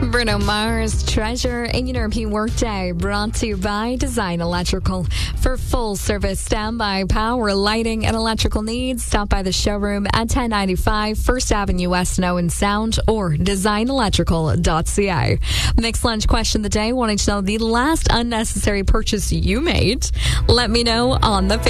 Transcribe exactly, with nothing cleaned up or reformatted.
Bruno Mars, Treasure, and European Workday, brought to you by Design Electrical. For full service standby power, lighting, and electrical needs, stop by the showroom at ten ninety-five First Avenue West in Owen Sound or design electrical dot c a. Mixed lunch question of the day, wanting to know the last unnecessary purchase you made. Let me know on the